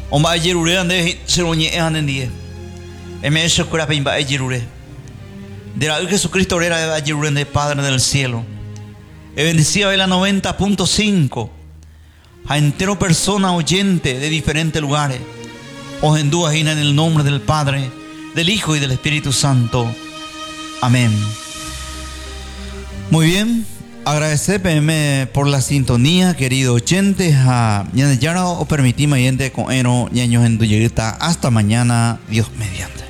Omba Yerure ande Seroñe Anendie. Emesho Kurapimba Yerure. De la Jesucristo era Yerure de Padre del Cielo. He bendecido a la 90.5. A entero persona oyente de diferentes lugares. Os endúa en el nombre del Padre, del Hijo y del Espíritu Santo. Amén. Muy bien. Agradecerme por la sintonía, querido oyente. Ya no permitimos oyente con eno ñaños en tu hasta mañana, Dios mediante.